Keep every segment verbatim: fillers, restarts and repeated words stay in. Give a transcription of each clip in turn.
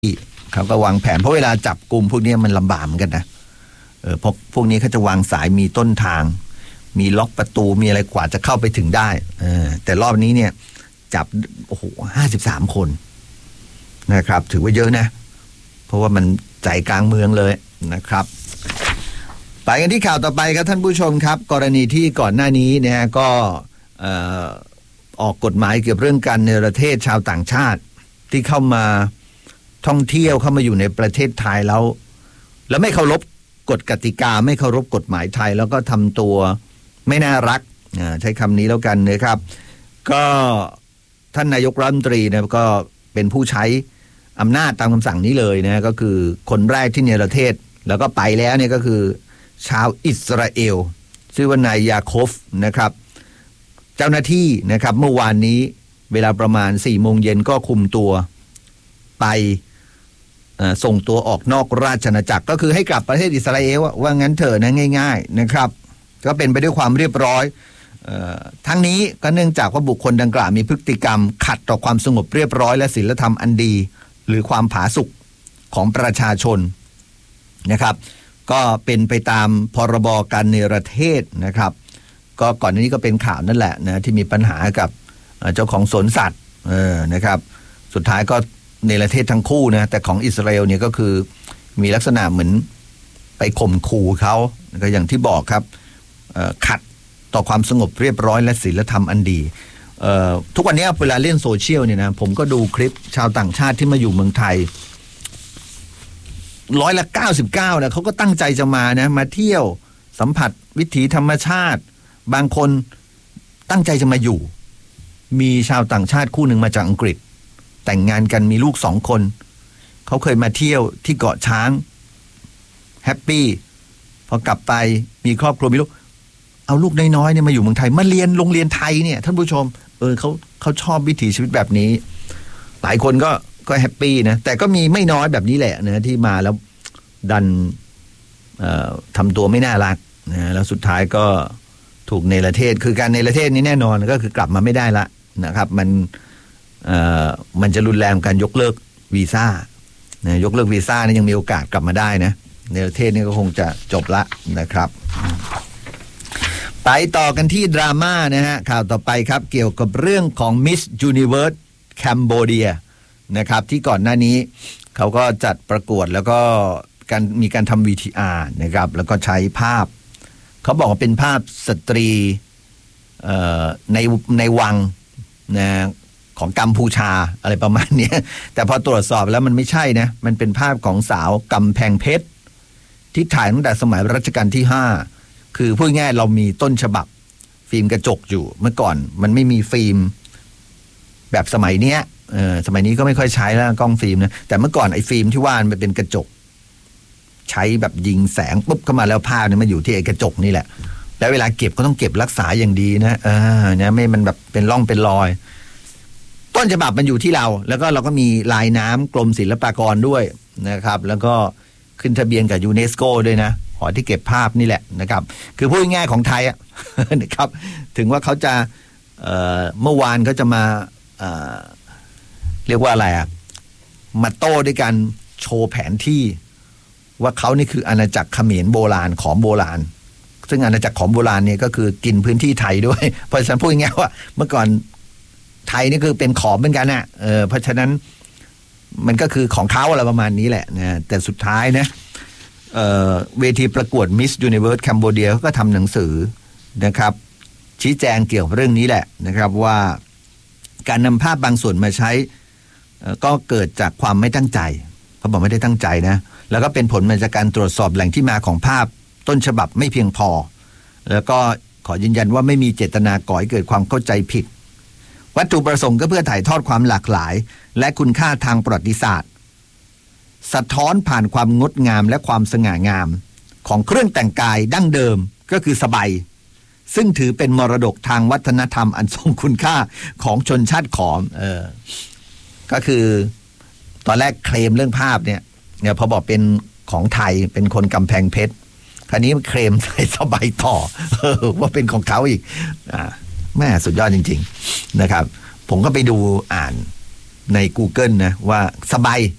เขาก็วางแผนเพราะเวลาจับกลุ่มพวกนี้มันลำบากเหมือนกันนะเออพวกพวกนี้เขาจะวางสายมีต้นทางมีล็อกประตูมีอะไรกว่าจะเข้าไปถึงได้เออแต่รอบนี้เนี่ยจับโอ้โหห้าสิบสามคนนะครับถือว่าเยอะนะเพราะว่ามันใจกลางเมืองเลยนะครับไปกันที่ข่าวต่อไปครับท่านผู้ชมครับกรณีที่ก่อนหน้านี้เนี่ยก็เอ่อออกกฎหมายเกี่ยวกับเรื่องการเนรเทศชาวต่างชาติที่เข้ามาท่องเที่ยวเข้ามาอยู่ในประเทศไทยแล้วแล้วไม่เคารพกฎกติกาไม่เคารพกฎหมายไทยแล้วก็ทำตัวไม่น่ารักใช้คำนี้แล้วกันนะครับก็ท่านนายกรัฐมนตรีนะก็เป็นผู้ใช้อำนาจตามคำสั่งนี้เลยนะก็คือคนแรกที่เนรเทศแล้วก็ไปแล้วเนี่ยก็คือชาวอิสราเอลชื่อว่านายยาโคฟนะครับเจ้าหน้าที่นะครับเมื่อวานนี้เวลาประมาณสี่โมงเย็นก็คุมตัวไปส่งตัวออกนอกราชอาณาจักรก็คือให้กลับประเทศอิสราเอลว่างั้นเถอะนะง่ายๆนะครับก็เป็นไปด้วยความเรียบร้อยทั้งนี้ก็เนื่องจากว่าบุคคลดังกล่าวมีพฤติกรรมขัดต่อความสงบเรียบร้อยและศีลธรรมอันดีหรือความผาสุกของประชาชนนะครับก็เป็นไปตามพรบการเนรเทศนะครับก็ก่อนหน้านี้ก็เป็นข่าวนั่นแหละนะที่มีปัญหากับเจ้าของสวนสัตว์เออนะครับสุดท้ายก็เนรเทศทั้งคู่นะแต่ของอิสราเอลเนี่ยก็คือมีลักษณะเหมือนไปข่มขู่เขาก็อย่างที่บอกครับขัดต่อความสงบเรียบร้อยและศีลธรรมอันดีทุกวันนี้เวลาเล่นโซเชียลเนี่ยนะผมก็ดูคลิปชาวต่างชาติที่มาอยู่เมืองไทยร้อยละเก้าสิบเก้านะเขาก็ตั้งใจจะมานะมาเที่ยวสัมผัสวิถีธรรมชาติบางคนตั้งใจจะมาอยู่มีชาวต่างชาติคู่หนึ่งมาจากอังกฤษแต่งงานกันมีลูกสองคนเขาเคยมาเที่ยวที่เกาะช้างแฮปปี้พอกลับไปมีครอบครัวมีลูกเอาลูกน้อยๆเนี่ยมาอยู่เมืองไทยมาเรียนโรงเรียนไทยเนี่ยท่านผู้ชมเออเขาเขาชอบวิถีชีวิตแบบนี้หลายคนก็ก็แฮปปี้นะแต่ก็มีไม่น้อยแบบนี้แหละนะที่มาแล้วดันเอ่อทำตัวไม่น่ารักนะแล้วสุดท้ายก็ถูกเนรเทศคือการเนรเทศนี้แน่นอนก็คือกลับมาไม่ได้ละนะครับมันเอ่อมันจะรุนแรงการยกเลิกวีซ่านะยกเลิกวีซ่านี่ยังมีโอกาสกลับมาได้นะเนรเทศนี่ก็คงจะจบละนะครับไปต่อกันที่ดราม่านะฮะข่าวต่อไปครับเกี่ยวกับเรื่องของ Miss Universe Cambodia นะครับที่ก่อนหน้านี้เขาก็จัดประกวดแล้วก็การมีการทำ วี ที อาร์ นะครับแล้วก็ใช้ภาพเขาบอกว่าเป็นภาพสตรีในในวังนะของกัมพูชาอะไรประมาณนี้แต่พอตรวจสอบแล้วมันไม่ใช่นะมันเป็นภาพของสาวกำแพงเพชรที่ถ่ายตั้งแต่สมัยรัชกาลที่ห้าคือพูดง่ายเรามีต้นฉบับฟิล์มกระจกอยู่เมื่อก่อนมันไม่มีฟิล์มแบบสมัยเนี้ยเออสมัยนี้ก็ไม่ค่อยใช้แล้วกล้องฟิล์มนะแต่เมื่อก่อนไอ้ฟิล์มที่ว่ามันเป็นกระจกใช้แบบยิงแสงปุ๊บเข้ามาแล้วภาพเนี่ยมันอยู่ที่ไอ้กระจกนี่แหละแล้วเวลาเก็บก็ต้องเก็บรักษาอย่างดีนะเออเนี่ยไม่มันแบบเป็นร่องเป็นรอยต้นฉบับมันอยู่ที่เราแล้วก็เราก็มีลายน้ำกรมศิลปากรด้วยนะครับแล้วก็ขึ้นทะเบียนกับยูเนสโกด้วยนะหอที่เก็บภาพนี่แหละนะครับคือพูดง่ายของไทยอ่ะ นะครับถึงว่าเขาจะเอ่อเมื่อวานเขาจะมาเอ่อเรียกว่าอะไรอ่ะมาโต้ด้วยการโชว์แผนที่ว่าเขานี่คืออาณาจักรเขมรโบราณของโบราณซึ่งอาณาจักรของโบราณเนี่ยก็คือกินพื้นที่ไทยด้วยเพราะฉะนั้นพูดง่ายว่าเมื่อก่อนไทยนี่คือเป็นขอมเหมือนกันน่ะเออเพราะฉะนั้นมันก็คือของเขาอะไรประมาณนี้แหละนะแต่สุดท้ายนะเอ่อเวทีประกวด Miss Universe Cambodia เขาก็ทำหนังสือนะครับชี้แจงเกี่ยวกับเรื่องนี้แหละนะครับว่าการนำภาพบางส่วนมาใช้ก็เกิดจากความไม่ตั้งใจเขาบอกไม่ได้ตั้งใจนะแล้วก็เป็นผลมาจากการตรวจสอบแหล่งที่มาของภาพต้นฉบับไม่เพียงพอแล้วก็ขอยืนยันว่าไม่มีเจตนาก่อให้เกิดความเข้าใจผิดวัตถุประสงค์ก็เพื่อถ่ายทอดความหลากหลายและคุณค่าทางประวัติศาสตร์สะท้อนผ่านความงดงามและความสง่างามของเครื่องแต่งกายดั้งเดิมก็คือสบายซึ่งถือเป็นมรดกทางวัฒนธรรมอันทรงคุณค่าของชนชาติขอมเออก็คือตอนแรกเคลมเรื่องภาพเนี่ยเนี่ยพอบอกเป็นของไทยเป็นคนกำแพงเพชรคราวนี้เคลมใส่สบายต่อเออว่าเป็นของเขาอีกอ่าแม่สุดยอดจริงๆนะครับผมก็ไปดูอ่านใน Google นะว่าสบาย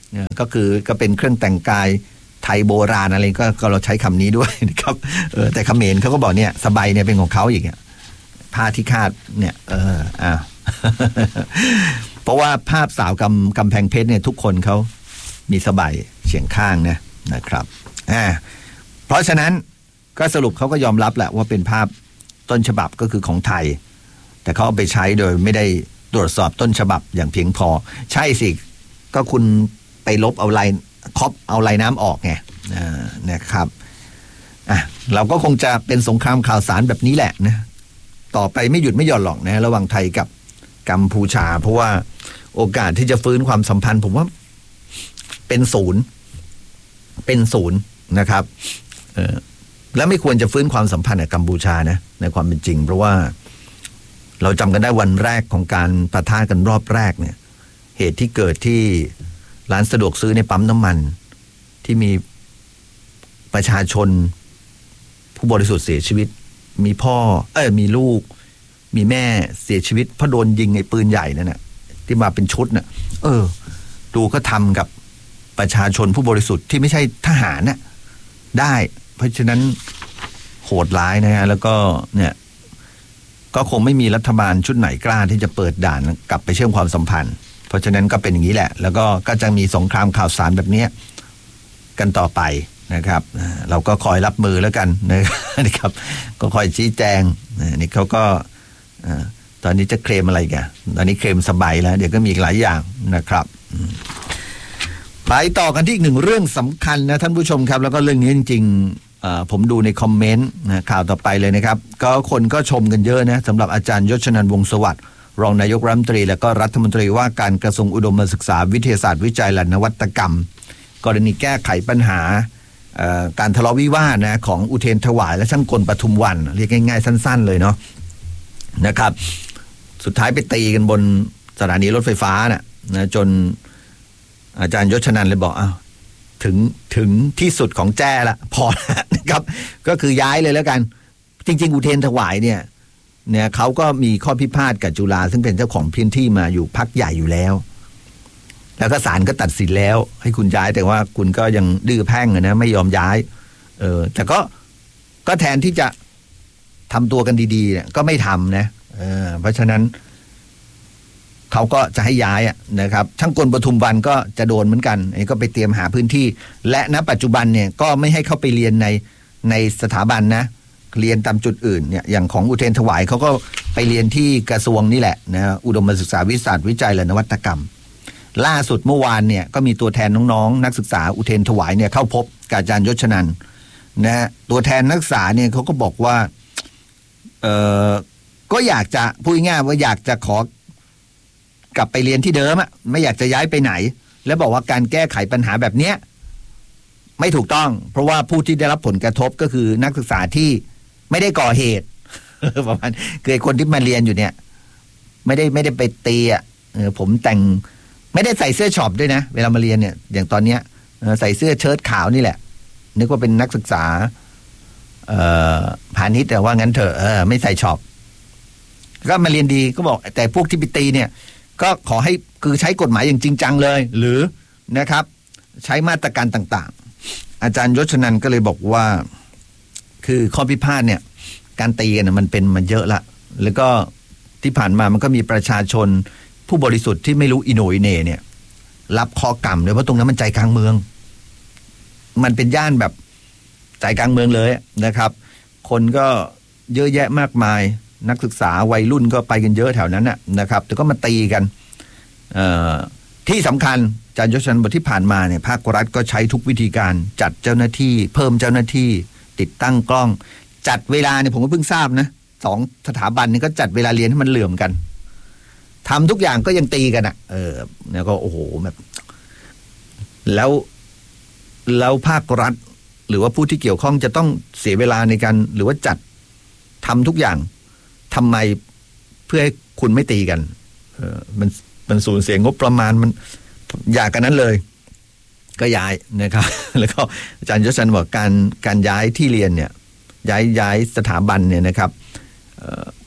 ก็คือก็เป็นเครื่องแต่งกายไทยโบราณอะไรก็ก็เราใช้คำนี้ด้วยนะครับเออแต่เขมรเขาก็บอกเนี่ยสบายเนี่ยเป็นของเขาอีกเนี่ยผ้าที่คาดเนี่ยเอออ่า เพราะว่าภาพสาวกำกำแพงเพชรเนี่ยทุกคนเขามีสบายเฉียงข้างนะนะครับอ่าเพราะฉะนั้นก็สรุปเขาก็ยอมรับแหละว่าเป็นภาพต้นฉบับก็คือของไทยแต่เขาเอาไปใช้โดยไม่ได้ตรวจสอบต้นฉบับอย่างเพียงพอใช่สิก็คุณไปลบเอาลายครอบเอาลายน้ำออกไงนะครับอ่ะเราก็คงจะเป็นสงครามข่าวสารแบบนี้แหละนะต่อไปไม่หยุดไม่หย่อนหรอกนะระหว่างไทยกับกัมพูชาเพราะว่าโอกาสที่จะฟื้นความสัมพันธ์ผมว่าเป็นศูนย์เป็นศูนย์นะครับเออและไม่ควรจะฟื้นความสัมพันธ์กับกัมพูชานะในความเป็นจริงเพราะว่าเราจำกันได้วันแรกของการปะทะกันรอบแรกเนี่ยเหตุที่เกิดที่ร้านสะดวกซื้อในปั๊มน้ำมันที่มีประชาชนผู้บริสุทธิ์เสียชีวิตมีพ่อเอ้ยมีลูกมีแม่เสียชีวิตเพราะโดนยิงไอ้ปืนใหญ่นั่นน่ะที่มาเป็นชุดน่ะเออดูก็ทำกับประชาชนผู้บริสุทธิ์ที่ไม่ใช่ทหารน่ะได้เพราะฉะนั้นโหดร้ายนะฮะแล้วก็เนี่ยก็คงไม่มีรัฐบาลชุดไหนกล้าที่จะเปิดด่านกลับไปเชื่อมความสัมพันธ์เพราะฉะนั้นก็เป็นอย่างนี้แหละแล้วก็ก็จะมีสงครามข่าวสารแบบนี้กันต่อไปนะครับเราก็คอยรับมือแล้วกันนะครับก็คอยชี้แจงนี่เขาก็ตอนนี้จะเคลมอะไรกันตอนนี้เคลมสบายแล้วเดี๋ยวก็มีหลายอย่างนะครับไปต่อกันที่อีกหนึ่งเรื่องสำคัญนะท่านผู้ชมครับแล้วก็เรื่องนี้จริงๆผมดูในคอมเมนต์นะข่าวต่อไปเลยนะครับก็คนก็ชมกันเยอะนะสำหรับอาจารย์ยศนันท์วงศ์สวัสดิ์รองนายกรัฐมนตรีและก็รัฐมนตรีว่าการกระทรวงอุดมศึกษาวิทยาศาสตร์วิจัยและนวัตกรรมกรณีแก้ไขปัญหาการทะเลาะวิวาทนะของอุเทรนถวายและช่างกลปทุมวันเรียกง่ายๆสั้นๆเลยเนาะนะครับสุดท้ายไปตีกันบนสถานีรถไฟฟ้านะนะจนอาจารย์ยศนันท์เลยบอกอ้าวถึงถึงที่สุดของแจ้ละพอแล้วนะครับก็คือย้ายเลยแล้วกันจริงๆอุเทรนถวายเนี่ยเนี่ยเขาก็มีข้อพิพาทกับจุฬาซึ่งเป็นเจ้าของพื้นที่มาอยู่พักใหญ่อยู่แล้วแล้วก็ศาลก็ตัดสินแล้วให้คุณย้ายแต่ว่าคุณก็ยังดื้อแพ่งนะไม่ยอมย้ายเออแต่ก็ก็แทนที่จะทำตัวกันดีๆเนี่ยก็ไม่ทำนะเออเพราะฉะนั้นเขาก็จะให้ย้ายอ่ะนะครับช่างกลปทุมวันก็จะโดนเหมือนกันไอ้ก็ไปเตรียมหาพื้นที่และณปัจจุบันเนี่ยก็ไม่ให้เข้าไปเรียนในในสถาบันนะเรียนตามจุดอื่นเนี่ยอย่างของอุเทรนถวายเขาก็ไปเรียนที่กระทรวงนี่แหละนะอุดมศึกษาวิทยาศาสตร์วิจัยและนวัตกรรมล่าสุดเมื่อวานเนี่ยก็มีตัวแทนน้องๆนักศึกษาอุเทรนถวายเนี่ยเข้าพบกับอาจารย์ยศนันท์นะฮะตัวแทนนักศึกษาเนี่ยเขาก็บอกว่าเออก็อยากจะพูดง่ายๆว่าอยากจะขอกลับไปเรียนที่เดิมอะไม่อยากจะย้ายไปไหนแล้วบอกว่าการแก้ไขปัญหาแบบเนี้ยไม่ถูกต้องเพราะว่าผู้ที่ได้รับผลกระทบก็คือนักศึกษาที่ไม่ได้ก่อเหตุ ประมาณคือคนที่มาเรียนอยู่เนี่ยไม่ได้ไม่ได้ไปตีอ่ะผมแต่งไม่ได้ใส่เสื้อช็อปด้วยนะเวลามาเรียนเนี่ยอย่างตอนเนี้ยใส่เสื้อเชิ้ตขาวนี่แหละนึกว่าเป็นนักศึกษาเอ่อพาณิชย์แต่ว่างั้นเถอะเออไม่ใส่ช็อปก็มาเรียนดีก็บอกแต่พวกที่ไปตีเนี่ยก็ขอให้คือใช้กฎหมายอย่างจริงจังเลยหรือนะครับใช้มาตรการต่างๆอาจารย์ยศนันท์ก็เลยบอกว่าคือข้อพิพาทเนี่ยการตีกันมันเป็นมันเยอะละแล้วก็ที่ผ่านมามันก็มีประชาชนผู้บริสุทธิ์ที่ไม่รู้อิโหนอิเหน่เนี่ยรับข้อกรรมเลยเพราะตรงนั้นมันใจกลางเมืองมันเป็นย่านแบบใจกลางเมืองเลยนะครับคนก็เยอะแยะมากมายนักศึกษาวัยรุ่นก็ไปกันเยอะแถวนั้นน่ะนะครับแต่ก็มาตีกันที่สำคัญอาจารย์ยศนันท์บอกที่ผ่านมาเนี่ยภาครัฐก็ใช้ทุกวิธีการจัดเจ้าหน้าที่เพิ่มเจ้าหน้าที่ติดตั้งกล้องจัดเวลาเนี่ยผมก็เพิ่งทราบนะสองสถาบันนี่ก็จัดเวลาเรียนให้มันเหลื่อมกันทำทุกอย่างก็ยังตีกันอ่ะเออแล้วก็โอ้โหแบบแล้วแล้วภาครัฐหรือว่าผู้ที่เกี่ยวข้องจะต้องเสียเวลาในการหรือว่าจัดทำทุกอย่างทำไมเพื่อให้คุณไม่ตีกันเออมันมันสูญเสียงบประมาณมันอยากกันนั้นเลยก็ย้ายนะครับแล้วก็อาจารย์ยศนันท์บอกการการย้ายที่เรียนเนี่ยย้ายย้ายสถาบันเนี่ยนะครับ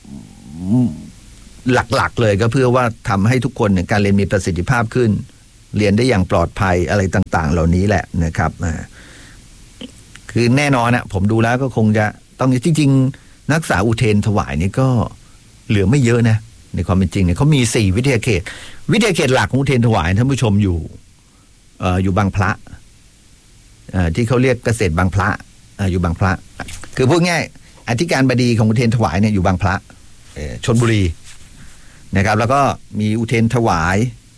หลักๆเลยก็เพื่อว่าทำให้ทุกคนเนี่ยการเรียนมีประสิทธิภาพขึ้นเรียนได้อย่างปลอดภัยอะไรต่างๆเหล่านี้แหละนะครับคือแน่นอนนะผมดูแล้วก็คงจะต้องจริงๆนักศึกษาอุเทรถวายนี่ก็เหลือไม่เยอะนะในความเป็นจริงเนี่ยเขามีสี่วิทยาเขตวิทยาเขตหลักของอุเทรถวายท่านผู้ชมอยู่เอ่ออยู่บางพระเอ่อที่เขาเรียกเกษตรบางพระเอ่ออยู่บางพระคือพูดง่ายอธิการบดีของอุเทรถวายเนี่ยอยู่บางพระเอ่อชลบุรีนะครับแล้วก็มีอุเทรถวาย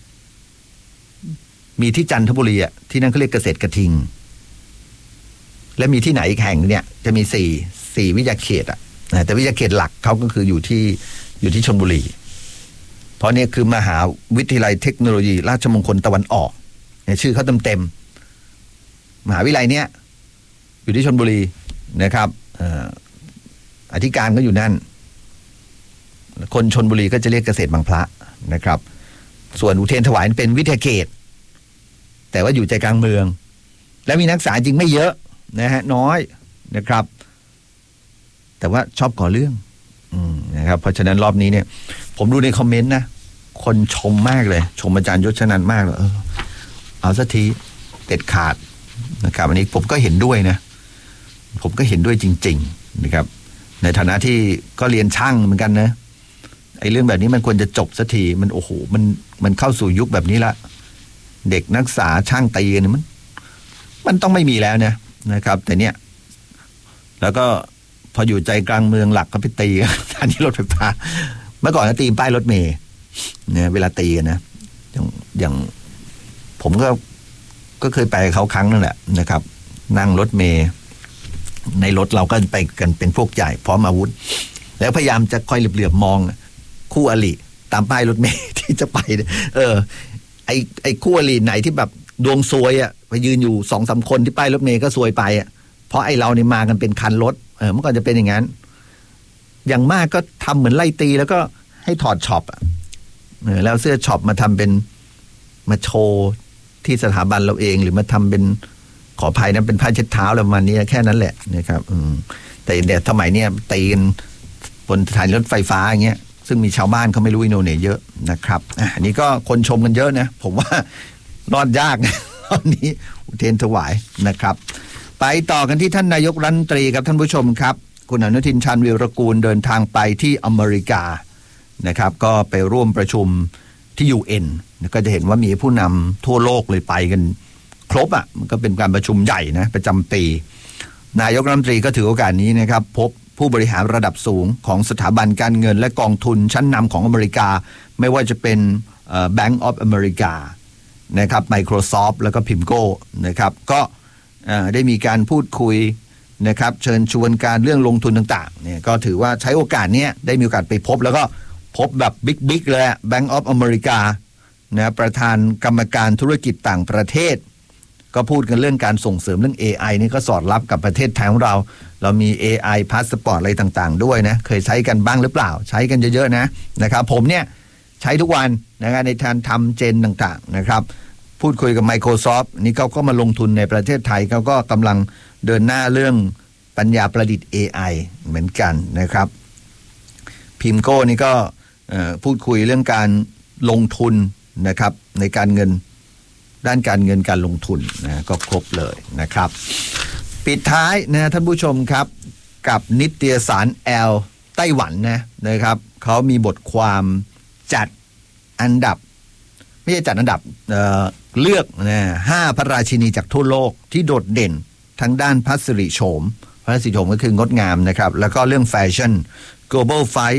มีที่จันทบุรีอ่ะที่นั่นเขาเรียกเกษตรกระทิงและมีที่ไหนอีกแห่งเนี่ยจะมีสี่สี่วิทยาเขตอ่ะแต่วิทยาเขตหลักเขาก็คืออยู่ที่อยู่ที่ชลบุรีเพราะเนี่ยคือมหาวิทยาลัยเทคโนโลยีราชมงคลตะวันออกเนี่ยชื่อเขาเต็มเต็มมหาวิทยาลัยเนี้ยอยู่ที่ชลบุรีนะครับอธิการก็อยู่นั่นคนชลบุรีก็จะเรียกเกษตรบางพระนะครับส่วนอุเทรถวายเป็นวิทยาเขตแต่ว่าอยู่ใจกลางเมืองและมีนักศึกษาจริงไม่เยอะนะฮะน้อยนะครับแต่ว่าชอบก่อเรื่องอืมนะครับเพราะฉะนั้นรอบนี้เนี่ยผมดูในคอมเมนต์นะคนชมมากเลยชมอาจารย์ยศชนันท์มากเลยเออเอาสักทีเด็ดขาดนะครับอันนี้ผมก็เห็นด้วยนะผมก็เห็นด้วยจริงๆนะครับในฐานะที่ก็เรียนช่างเหมือนกันนะไอ้เรื่องแบบนี้มันควรจะจบสักทีมันโอ้โหมันมันเข้าสู่ยุคแบบนี้ละเด็กนักศึกษาช่างตีกันมันมันต้องไม่มีแล้วนะนะครับแต่เนี้ยแล้วก็พออยู่ใจกลางเมืองหลักก็ไปตีกันทางที่รถไฟฟ้าเมื่อก่อนก็ตีป้ายรถเมล์เนี่ยเวลาตีกันนะอย่างอย่างผมก็ก็เคยไปเขาครั้งนึงแหละนะครับนั่งรถเมล์ในรถเราก็ไปกันเป็นพวกใหญ่พร้อมอาวุธแล้วพยายามจะคอยเหลือบๆมองคู่อริตามป้ายรถเมล์ที่จะไปเออไอไอคู่อริไหนที่แบบดวงซวยอ่ะไปยืนอยู่สองสามคนที่ป้ายรถเมล์ก็ซวยไปอ่ะเพราะไอเราเนี่ยมากันเป็นคันรถเออเมื่อก่อนจะเป็นอย่างนั้นอย่างมากก็ทำเหมือนไล่ตีแล้วก็ให้ถอดช็อปอ่ะเออแล้วเสื้อช็อปมาทำเป็นมาโชว์ที่สถาบันเราเองหรือมาทำเป็นขออภัยนะเป็นผ้าเช็ดเท้าอะไรประมาณนี้แค่นั้นแหละนะครับอืมแต่เดี๋ยวสมัยเนี้ยตีกันบนสถานีรถไฟฟ้าอย่างเงี้ยซึ่งมีชาวบ้านเขาไม่รู้อินโนเนเยอะนะครับอันนี้ก็คนชมกันเยอะนะผมว่ารอดยากนะตอนนี้อุเทรถวายนะครับไปต่อกันที่ท่านนายกรัฐมนตรีครับท่านผู้ชมครับคุณอนุทินชาญวีรกูลเดินทางไปที่อเมริกานะครับก็ไปร่วมประชุมที่ ยู เอ็น ก็จะเห็นว่ามีผู้นำทั่วโลกเลยไปกันครบอ่ะมันก็เป็นการประชุมใหญ่นะประจำปีนายกรัฐมนตรีก็ถือโอกาสนี้นะครับพบผู้บริหารระดับสูงของสถาบันการเงินและกองทุนชั้นนำของอเมริกาไม่ว่าจะเป็น Bank of America นะครับ Microsoft แล้วก็ Pimco นะครับก็ได้มีการพูดคุยนะครับเชิญชวนการเรื่องลงทุนต่างๆเนี่ยก็ถือว่าใช้โอกาสนี้ได้มีโอกาสไปพบแล้วก็พบแบบบิ๊กๆเลย Bank of America นะประธานกรรมการธุรกิจต่างประเทศก็พูดกันเรื่องการส่งเสริมเรื่อง เอ ไอ นี่ก็สอดรับกับประเทศไทยของเราเรามี เอ ไอ พาสปอร์ตอะไรต่างๆด้วยนะเคยใช้กันบ้างหรือเปล่าใช้กันเยอะๆนะนะครับผมเนี่ยใช้ทุกวันนะครับในการทำเจนต่างๆนะครับพูดคุยกับ Microsoft นี่เขาก็มาลงทุนในประเทศไทยเขาก็กำลังเดินหน้าเรื่องปัญญาประดิษฐ์ เอ ไอ เหมือนกันนะครับพิมโก้นี่ก็พูดคุยเรื่องการลงทุนนะครับในการเงินด้านการเงินการลงทุนนะก็ครบเลยนะครับปิดท้ายนะท่านผู้ชมครับกับนิตยสารแอลไต้หวันนะนะครับเขามีบทความจัดอันดับไม่ใช่จัดอันดับ เอ่อ เลือกนะห้าพระราชินีจากทั่วโลกที่โดดเด่นทั้งด้านพระสิริโฉมพระสิริโฉมก็คืองดงามนะครับแล้วก็เรื่องแฟชั่น Global Five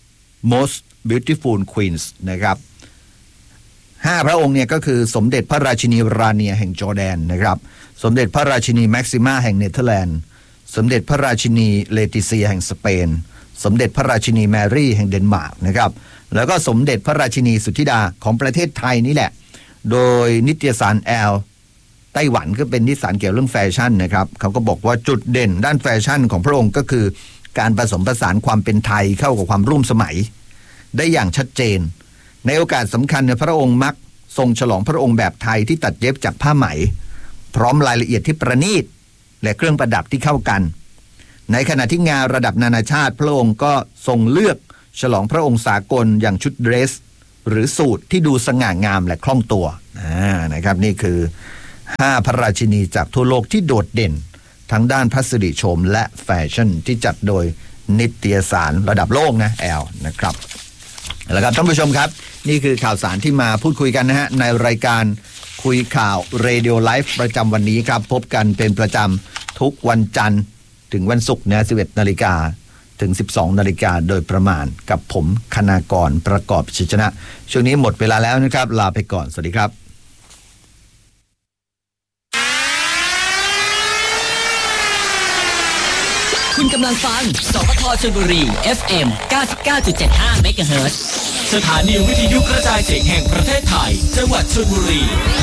Most Beautiful Queens นะครับห้าพระองค์เนี่ยก็คือสมเด็จพระราชินีราเนียแห่งจอร์แดนนะครับสมเด็จพระราชินีแม็กซิมาแห่งเนเธอร์แลนด์สมเด็จพระราชินีเลติเซียแห่งสเปนสมเด็จพระราชินีแมรี่แห่งเดนมาร์กนะครับแล้วก็สมเด็จพระราชินีสุทธิดาของประเทศไทยนี่แหละโดยนิตยสารแอลไต้หวันก็เป็นนิตยสารเกี่ยวเรื่องแฟชั่นนะครับเขาก็บอกว่าจุดเด่นด้านแฟชั่นของพระองค์ก็คือการผสมผสานความเป็นไทยเข้ากับความร่วมสมัยได้อย่างชัดเจนในโอกาสสำคัญพระองค์มักทรงฉลองพระองค์แบบไทยที่ตัดเย็บจากผ้าไหมพร้อมรายละเอียดที่ประณีตและเครื่องประดับที่เข้ากันในขณะที่งานระดับนานาชาติพระองค์ก็ทรงเลือกฉลองพระองค์สากลอย่างชุดเดรสหรือสูตรที่ดูสง่างามและคล่องตัวนะครับนี่คือห้าพระราชินีจากทั่วโลกที่โดดเด่นทั้งด้านพัสดุโฉมและแฟชั่นที่จัดโดยนิตยสารระดับโลกนะแอลนะครับแล้วครับท่านผู้ชมครับนี่คือข่าวสารที่มาพูดคุยกันนะฮะในรายการคุยข่าว Radio Live ประจำวันนี้ครับพบกันเป็นประจำทุกวันจันทร์ถึงวันศุกร์นะสิบเอ็ดนาฬิกาถึงสิบสองนาฬิกาโดยประมาณกับผมคณากรประกอบชิชนะช่วงนี้หมดเวลาแล้วนะครับลาไปก่อนสวัสดีครับคุณกำลังฟังสปทชลบุรี เอฟ เอ็ม เก้าสิบเก้าจุดเจ็ดห้า เมกะเฮิรตซ์สถานีวิทยุกระจายเสียงแห่งประเทศไทยจังหวัดชลบุรี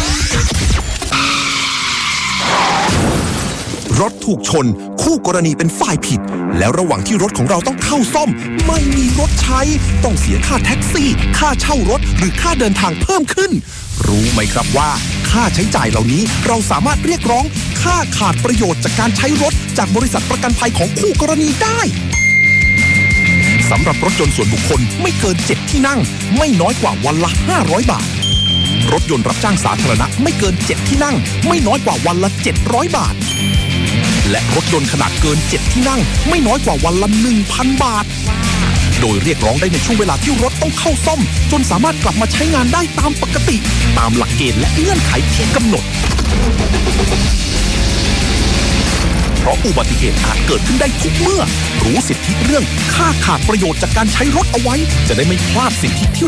รถถูกชนคู่กรณีเป็นฝ่ายผิดแล้วระหว่างที่รถของเราต้องเข้าซ่อมไม่มีรถใช้ต้องเสียค่าแท็กซี่ค่าเช่ารถหรือค่าเดินทางเพิ่มขึ้นรู้ไหมครับว่าค่าใช้จ่ายเหล่านี้เราสามารถเรียกร้องค่าขาดประโยชน์จากการใช้รถจากบริษัทประกันภัยของคู่กรณีได้สำหรับรถยนต์ส่วนบุคคลไม่เกินเจ็ดที่นั่งไม่น้อยกว่าวันละห้าร้อยบาทรถยนต์รับจ้างสาธารณะไม่เกินเจ็ดที่นั่งไม่น้อยกว่าวันละเจ็ดร้อยบาทและรถยนต์ขนาดเกินเจ็ดที่นั่งไม่น้อยกว่าวันละ หนึ่งพัน บาทโดยเรียกร้องได้ในช่วงเวลาที่รถต้องเข้าซ่อมจนสามารถกลับมาใช้งานได้ตามปกติตามหลักเกณฑ์และเงื่อนไขที่กำหนดเพราะอุบัติเหตุอาจเกิดขึ้นได้ทุกเมื่อรู้สิทธิเรื่องค่าขาดประโยชน์จากการใช้รถเอาไว้จะได้ไม่พลาดสิทธิที่